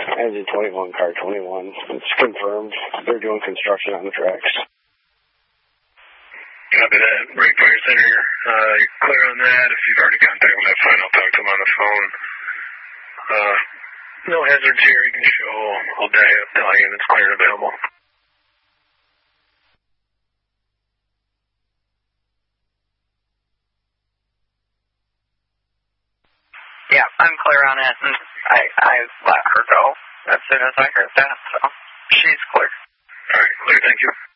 Engine 21, car 21. It's confirmed. They're doing construction on the tracks. Copy that. Break fire center. You're clear on that. If you've already contacted them, that's fine. I'll talk to them on the phone. No hazards here. You can show all day. Tell you it's clear and available. Yeah, I'm clear on it, and I let her go as soon as I heard that, so she's clear. All right, clear. Thank you.